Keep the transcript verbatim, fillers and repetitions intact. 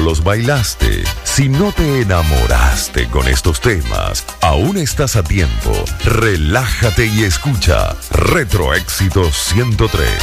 los bailaste, si no te enamoraste con estos temas, aún estás a tiempo. Relájate y escucha Retro Éxitos ciento tres.